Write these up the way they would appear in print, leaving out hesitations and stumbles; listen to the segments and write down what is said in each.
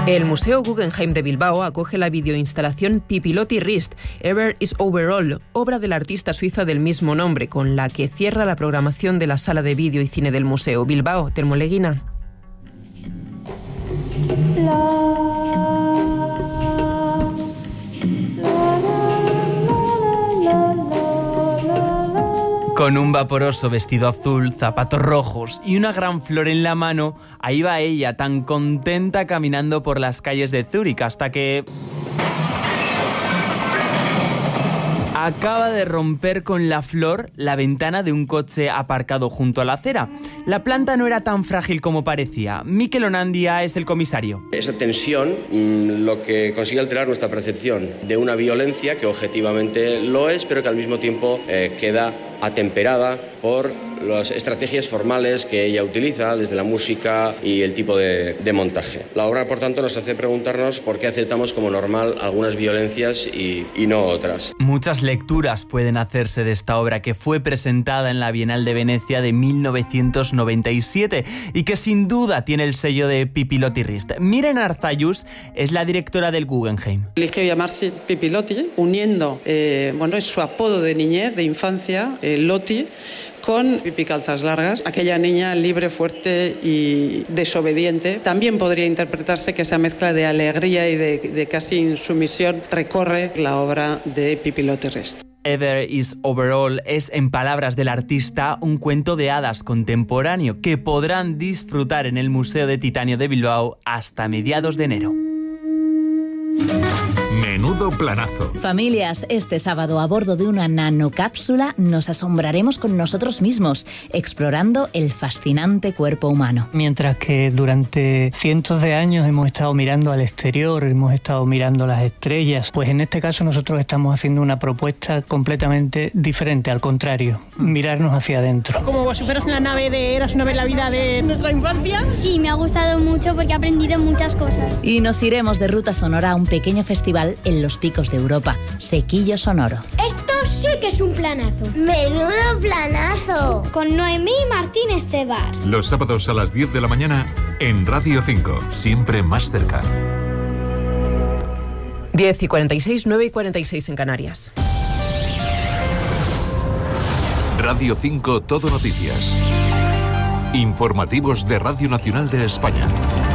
El Museo Guggenheim de Bilbao acoge la videoinstalación Pipilotti Rist, Ever is Over All, obra del artista suiza del mismo nombre, con la que cierra la programación de la sala de vídeo y cine del museo. Bilbao, Telmo Leguina. Con un vaporoso vestido azul, zapatos rojos y una gran flor en la mano, ahí va ella, tan contenta caminando por las calles de Zúrich, hasta que acaba de romper con la flor la ventana de un coche aparcado junto a la acera. La planta no era tan frágil como parecía. Mikel Onandia es el comisario. Esa tensión lo que consigue alterar nuestra percepción de una violencia que objetivamente lo es, pero que al mismo tiempo queda atemperada por las estrategias formales que ella utiliza, desde la música y el tipo de montaje. La obra, por tanto, nos hace preguntarnos por qué aceptamos como normal algunas violencias y no otras. Muchas lecturas pueden hacerse de esta obra, que fue presentada en la Bienal de Venecia de 1997 y que sin duda tiene el sello de Pipilotti Rist. Miren Arzayus es la directora del Guggenheim. Eligió llamarse Pipilotti, uniendo es su apodo de niñez, de infancia, Lotti, con Pipi Calzas Largas, aquella niña libre, fuerte y desobediente. También podría interpretarse que esa mezcla de alegría y de casi insumisión recorre la obra de Pipilotti Rist. Ever is Over All es, en palabras del artista, un cuento de hadas contemporáneo que podrán disfrutar en el Museo de Titanio de Bilbao hasta mediados de enero. Menudo planazo. Familias, este sábado a bordo de una nanocápsula nos asombraremos con nosotros mismos, explorando el fascinante cuerpo humano. Mientras que durante cientos de años hemos estado mirando al exterior, hemos estado mirando las estrellas, pues en este caso nosotros estamos haciendo una propuesta completamente diferente, al contrario, mirarnos hacia adentro. Como si fueras una nave de Eras una vez la vida de nuestra infancia. Sí, me ha gustado mucho porque he aprendido muchas cosas. Y nos iremos de ruta sonora a un pequeño festival en los picos de Europa, Sequillo Sonoro. Esto sí que es un planazo. ¡Menudo planazo! Con Noemí Martínez Cebar. Los sábados a las 10 de la mañana en Radio 5, siempre más cerca. 10:46, 9:46 en Canarias. Radio 5 Todo Noticias. Informativos de Radio Nacional de España.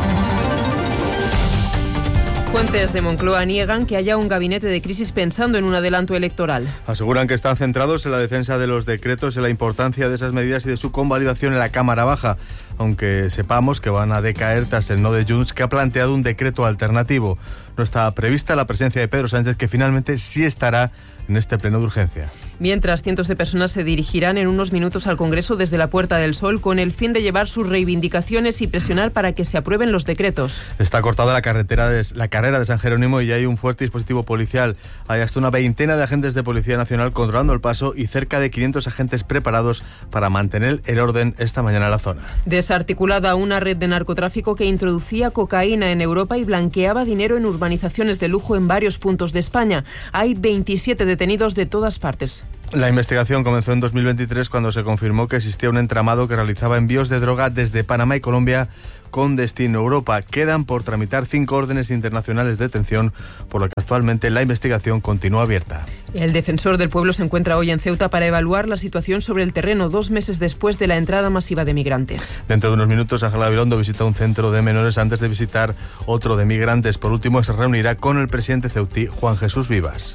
Fuentes de Moncloa niegan que haya un gabinete de crisis pensando en un adelanto electoral. Aseguran que están centrados en la defensa de los decretos y la importancia de esas medidas y de su convalidación en la Cámara Baja, aunque sepamos que van a decaer tras el no de Junts, que ha planteado un decreto alternativo. No está prevista la presencia de Pedro Sánchez, que finalmente sí estará en este pleno de urgencia. Mientras, cientos de personas se dirigirán en unos minutos al Congreso desde la Puerta del Sol con el fin de llevar sus reivindicaciones y presionar para que se aprueben los decretos. Está cortada la carrera de San Jerónimo y hay un fuerte dispositivo policial. Hay hasta una veintena de agentes de Policía Nacional controlando el paso y cerca de 500 agentes preparados para mantener el orden esta mañana en la zona. Desarticulada una red de narcotráfico que introducía cocaína en Europa y blanqueaba dinero en urbanizaciones de lujo en varios puntos de España. Hay 27 detenidos de todas partes. La investigación comenzó en 2023 cuando se confirmó que existía un entramado que realizaba envíos de droga desde Panamá y Colombia con destino a Europa. Quedan por tramitar 5 órdenes internacionales de detención, por lo que actualmente la investigación continúa abierta. El defensor del pueblo se encuentra hoy en Ceuta para evaluar la situación sobre el terreno 2 meses después de la entrada masiva de migrantes. Dentro de unos minutos, Ángela Gabilondo visita un centro de menores antes de visitar otro de migrantes. Por último, se reunirá con el presidente ceutí, Juan Jesús Vivas.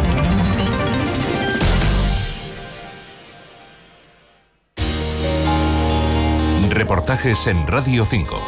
Reportajes en Radio 5.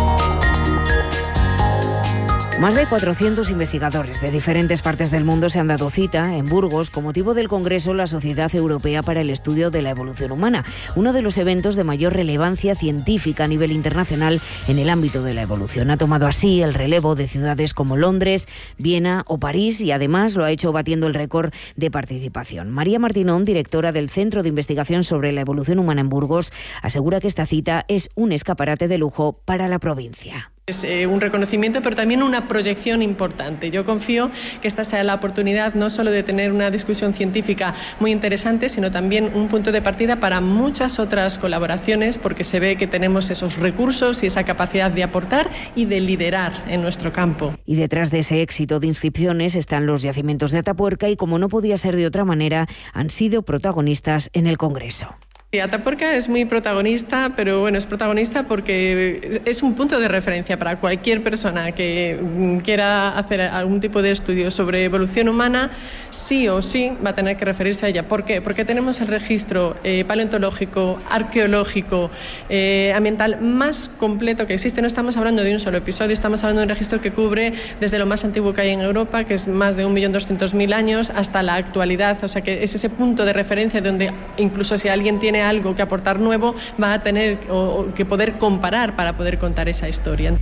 Más de 400 investigadores de diferentes partes del mundo se han dado cita en Burgos con motivo del Congreso La Sociedad Europea para el Estudio de la Evolución Humana, uno de los eventos de mayor relevancia científica a nivel internacional en el ámbito de la evolución. Ha tomado así el relevo de ciudades como Londres, Viena o París y además lo ha hecho batiendo el récord de participación. María Martinón, directora del Centro de Investigación sobre la Evolución Humana en Burgos, asegura que esta cita es un escaparate de lujo para la provincia. Es un reconocimiento, pero también una proyección importante. Yo confío que esta sea la oportunidad no solo de tener una discusión científica muy interesante, sino también un punto de partida para muchas otras colaboraciones, porque se ve que tenemos esos recursos y esa capacidad de aportar y de liderar en nuestro campo. Y detrás de ese éxito de inscripciones están los yacimientos de Atapuerca y, como no podía ser de otra manera, han sido protagonistas en el Congreso. Atapuerca es muy protagonista, pero bueno, es protagonista porque es un punto de referencia para cualquier persona que quiera hacer algún tipo de estudio sobre evolución humana. Sí o sí va a tener que referirse a ella. ¿Por qué? Porque tenemos el registro paleontológico, arqueológico, ambiental más completo que existe. No estamos hablando de un solo episodio, estamos hablando de un registro que cubre desde lo más antiguo que hay en Europa, que es más de 1.200.000 años, hasta la actualidad. O sea que es ese punto de referencia donde incluso si alguien tiene algo que aportar nuevo, va a tener que poder comparar para poder contar esa historia.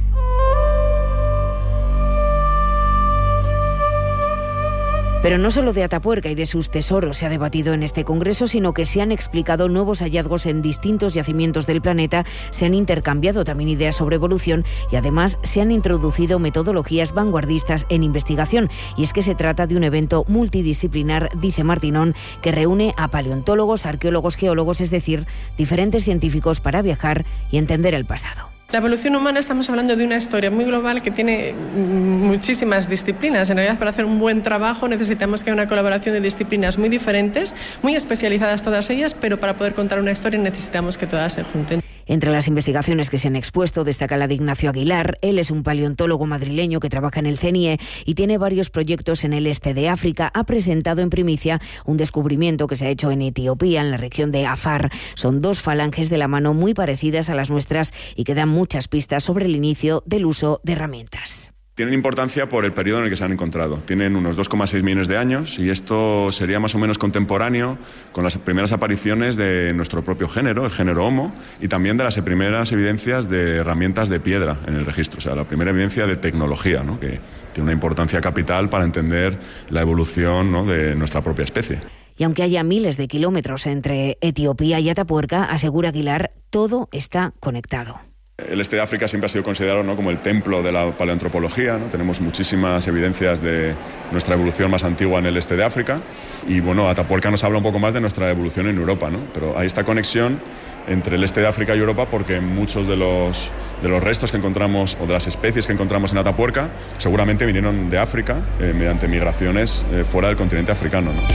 Pero no solo de Atapuerca y de sus tesoros se ha debatido en este congreso, sino que se han explicado nuevos hallazgos en distintos yacimientos del planeta, se han intercambiado también ideas sobre evolución y además se han introducido metodologías vanguardistas en investigación. Y es que se trata de un evento multidisciplinar, dice Martinón, que reúne a paleontólogos, arqueólogos, geólogos, es decir, diferentes científicos para viajar y entender el pasado. La evolución humana, estamos hablando de una historia muy global que tiene muchísimas disciplinas. En realidad, para hacer un buen trabajo necesitamos que haya una colaboración de disciplinas muy diferentes, muy especializadas todas ellas, pero para poder contar una historia necesitamos que todas se junten. Entre las investigaciones que se han expuesto destaca la de Ignacio Aguilar. Él es un paleontólogo madrileño que trabaja en el CNIE y tiene varios proyectos en el este de África. Ha presentado en primicia un descubrimiento que se ha hecho en Etiopía, en la región de Afar. Son dos falanges de la mano muy parecidas a las nuestras y que dan muchas pistas sobre el inicio del uso de herramientas. Tienen importancia por el periodo en el que se han encontrado. Tienen unos 2,6 millones de años y esto sería más o menos contemporáneo con las primeras apariciones de nuestro propio género, el género Homo, y también de las primeras evidencias de herramientas de piedra en el registro, o sea, la primera evidencia de tecnología, ¿no?, que tiene una importancia capital para entender la evolución, ¿no?, de nuestra propia especie. Y aunque haya miles de kilómetros entre Etiopía y Atapuerca, asegura Aguilar, todo está conectado. El este de África siempre ha sido considerado, ¿no?, como el templo de la paleoantropología, ¿no? Tenemos muchísimas evidencias de nuestra evolución más antigua en el este de África y bueno, Atapuerca nos habla un poco más de nuestra evolución en Europa, ¿no? Pero hay esta conexión entre el este de África y Europa porque muchos de los restos que encontramos o de las especies que encontramos en Atapuerca seguramente vinieron de África mediante migraciones fuera del continente africano, ¿no?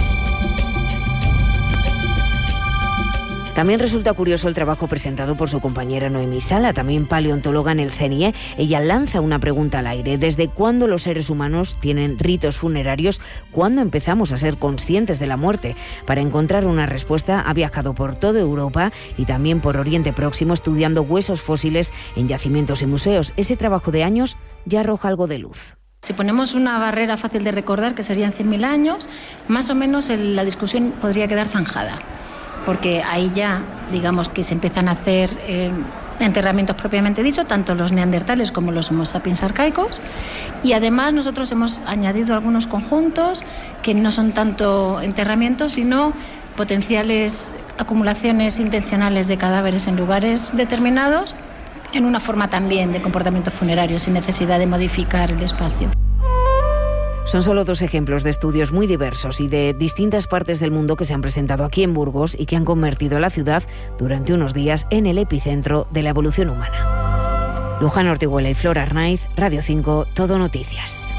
También resulta curioso el trabajo presentado por su compañera Noemí Sala, también paleontóloga en el CNIE. Ella lanza una pregunta al aire. ¿Desde cuándo los seres humanos tienen ritos funerarios? ¿Cuándo empezamos a ser conscientes de la muerte? Para encontrar una respuesta ha viajado por toda Europa y también por Oriente Próximo estudiando huesos fósiles en yacimientos y museos. Ese trabajo de años ya arroja algo de luz. Si ponemos una barrera fácil de recordar, que serían 100.000 años, más o menos la discusión podría quedar zanjada, porque ahí ya, digamos, que se empiezan a hacer enterramientos propiamente dicho, tanto los neandertales como los homo sapiens arcaicos, y además nosotros hemos añadido algunos conjuntos que no son tanto enterramientos, sino potenciales acumulaciones intencionales de cadáveres en lugares determinados, en una forma también de comportamiento funerario, sin necesidad de modificar el espacio. Son solo dos ejemplos de estudios muy diversos y de distintas partes del mundo que se han presentado aquí en Burgos y que han convertido a la ciudad durante unos días en el epicentro de la evolución humana. Luján Ortiguela y Flor Arnaiz, Radio 5, Todo Noticias.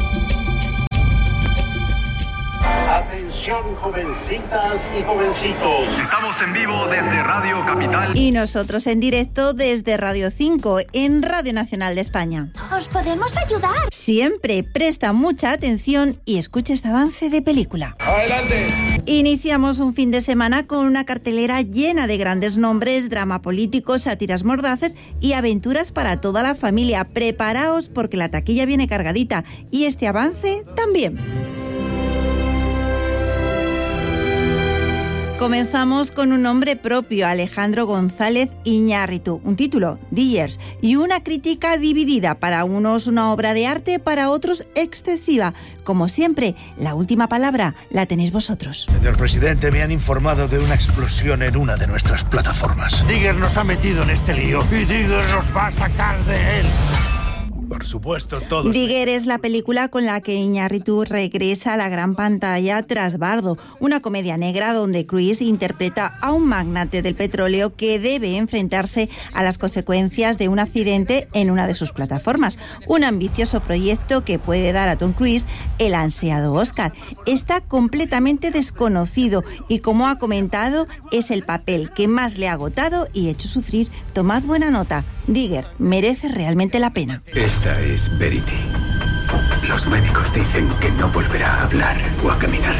Atención, jovencitas y jovencitos. Estamos en vivo desde Radio Capital. Y nosotros en directo desde Radio 5, en Radio Nacional de España. ¿Os podemos ayudar? Siempre presta mucha atención y escucha este avance de película. ¡Adelante! Iniciamos un fin de semana con una cartelera llena de grandes nombres, drama político, sátiras mordaces y aventuras para toda la familia. Preparaos porque la taquilla viene cargadita y este avance también. Comenzamos con un nombre propio, Alejandro González Iñárritu, un título, Díers, y una crítica dividida, para unos una obra de arte, para otros excesiva. Como siempre, la última palabra la tenéis vosotros. Señor presidente, me han informado de una explosión en una de nuestras plataformas. Díger nos ha metido en este lío y Díger nos va a sacar de él. supuesto, todo. Digger es la película con la que Iñárritu regresa a la gran pantalla tras Bardo, una comedia negra donde Cruise interpreta a un magnate del petróleo que debe enfrentarse a las consecuencias de un accidente en una de sus plataformas. Un ambicioso proyecto que puede dar a Tom Cruise el ansiado Oscar. Está completamente desconocido y, como ha comentado, es el papel que más le ha agotado y hecho sufrir. Tomad buena nota. Digger merece realmente la pena. Esta es Verity. Los médicos dicen que no volverá a hablar o a caminar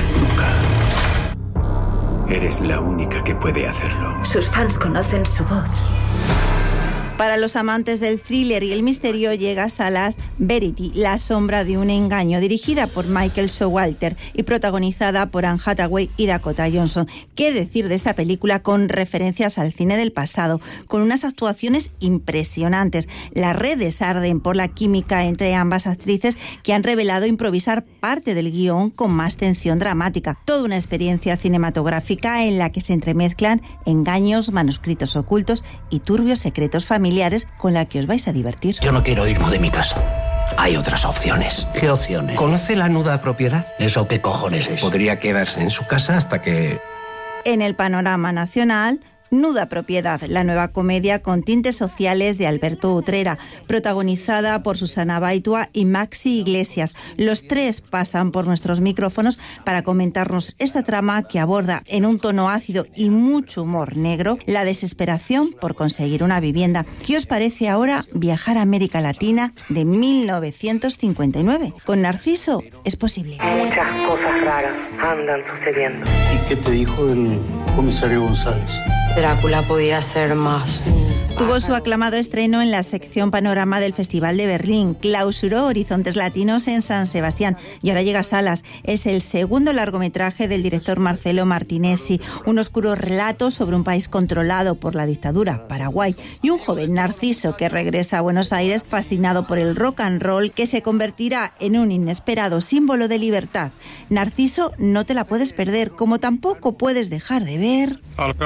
nunca. Eres la única que puede hacerlo. Sus fans conocen su voz. Para los amantes del thriller y el misterio llega a salas Verity, La sombra de un engaño, dirigida por Michael Showalter y protagonizada por Anne Hathaway y Dakota Johnson. ¿Qué decir de esta película con referencias al cine del pasado, con unas actuaciones impresionantes? Las redes arden por la química entre ambas actrices, que han revelado improvisar parte del guión con más tensión dramática. Toda una experiencia cinematográfica en la que se entremezclan engaños, manuscritos ocultos y turbios secretos familiares con la que os vais a divertir. Yo no quiero irme de mi casa. Hay otras opciones. ¿Qué opciones? ¿Conoce la nuda propiedad? ¿Eso qué cojones es? Podría quedarse en su casa hasta que... En el panorama nacional, Nuda propiedad, la nueva comedia con tintes sociales de Alberto Utrera, protagonizada por Susana Baitua y Maxi Iglesias. Los tres pasan por nuestros micrófonos para comentarnos esta trama que aborda en un tono ácido y mucho humor negro la desesperación por conseguir una vivienda. ¿Qué os parece ahora viajar a América Latina de 1959? Con Narciso es posible. Muchas cosas raras andan sucediendo. ¿Y qué te dijo el comisario González? Drácula podía ser más. Tuvo su aclamado estreno en la sección Panorama del Festival de Berlín. Clausuró Horizontes Latinos en San Sebastián y ahora llega a salas. Es el segundo largometraje del director Marcelo Martinezzi. Un oscuro relato sobre un país controlado por la dictadura, Paraguay, y un joven Narciso que regresa a Buenos Aires fascinado por el rock and roll, que se convertirá en un inesperado símbolo de libertad. Narciso no te la puedes perder, como tampoco puedes dejar de ver...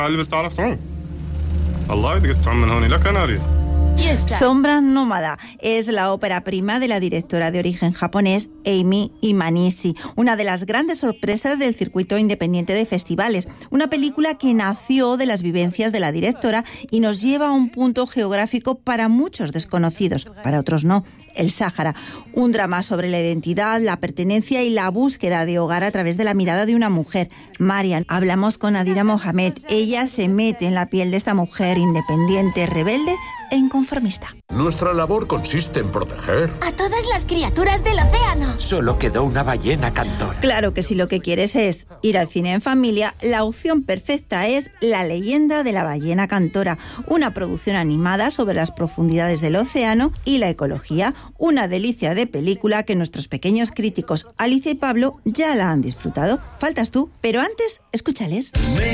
Sombra Nómada es la ópera prima de la directora de origen japonés Amy Imanishi, una de las grandes sorpresas del circuito independiente de festivales. Una película que nació de las vivencias de la directora y nos lleva a un punto geográfico para muchos desconocidos, para otros no, el Sáhara. Un drama sobre la identidad, la pertenencia y la búsqueda de hogar a través de la mirada de una mujer, Marian. Hablamos con Adira Mohamed. Ella se mete en la piel de esta mujer independiente, rebelde e inconformista. Nuestra labor consiste en proteger a todas las criaturas del océano. Solo quedó una ballena cantora. Claro que si lo que quieres es ir al cine en familia, la opción perfecta es La leyenda de la ballena cantora, una producción animada sobre las profundidades del océano y la ecología. Una delicia de película que nuestros pequeños críticos Alicia y Pablo ya la han disfrutado. Faltas tú, pero antes, escúchales.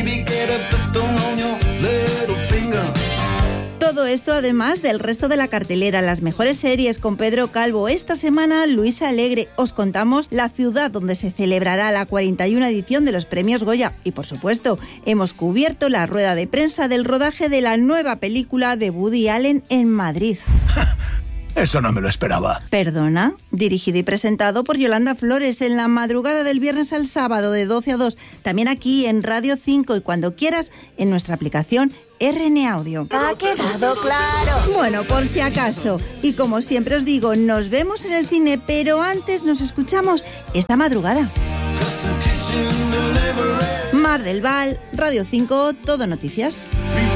Todo esto además del resto de la cartelera, las mejores series con Pedro Calvo. Esta semana, Luisa Alegre. Os contamos la ciudad donde se celebrará la 41 edición de los premios Goya. Y por supuesto, hemos cubierto la rueda de prensa del rodaje de la nueva película de Woody Allen en Madrid. Eso no me lo esperaba. Perdona, dirigido y presentado por Yolanda Flores en la madrugada del viernes al sábado de 12 a 2. También aquí en Radio 5 y cuando quieras en nuestra aplicación RN Audio. ¿Ha quedado claro? Bueno, por si acaso. Y como siempre os digo, nos vemos en el cine, pero antes nos escuchamos esta madrugada. Mar del Val, Radio 5, Todo Noticias.